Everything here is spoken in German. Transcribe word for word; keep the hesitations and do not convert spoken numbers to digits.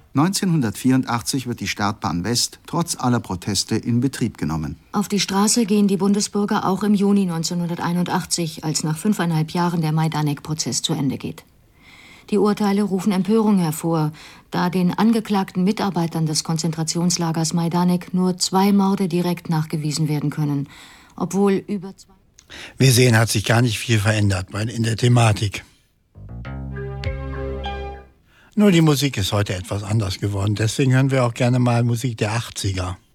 neunzehnhundertvierundachtzig wird die Startbahn West trotz aller Proteste in Betrieb genommen. Auf die Straße gehen die Bundesbürger auch im Juni neunzehnhunderteinundachtzig, als nach fünfeinhalb Jahren der Majdanek-Prozess zu Ende geht. Die Urteile rufen Empörung hervor, da den angeklagten Mitarbeitern des Konzentrationslagers Majdanek nur zwei Morde direkt nachgewiesen werden können, obwohl über zwei... Wir sehen, hat sich gar nicht viel verändert in der Thematik. Nur die Musik ist heute etwas anders geworden. Deswegen hören wir auch gerne mal Musik der achtziger.